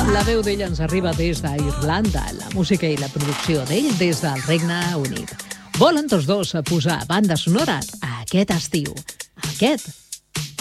La veu d'ell ens arriba des d'Irlanda, la música i la producció d'ell des del Regne Unit. Volen tots dos posar banda sonora a aquest estiu. Aquest